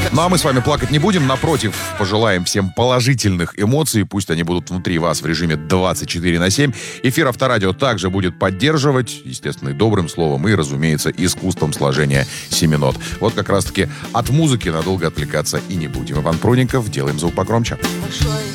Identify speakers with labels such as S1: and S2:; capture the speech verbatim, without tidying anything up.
S1: Ну а мы с вами плакать не будем, напротив, пожелаем всем положительных эмоций, пусть они будут внутри вас в режиме двадцать четыре на семь. Эфир Авторадио также будет поддерживать, естественно, и добрым словом, и, разумеется, искусством сложения семинот. Вот как раз-таки от музыки надолго отвлекаться и не будем. Иван Проников, делаем звук погромче.
S2: Большой